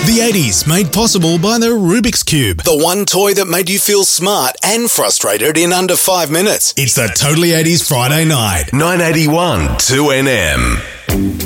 The 80s made possible by the Rubik's Cube. The one toy that made you feel smart and frustrated in under 5 minutes. It's the Totally 80s Friday night. 981 2NM.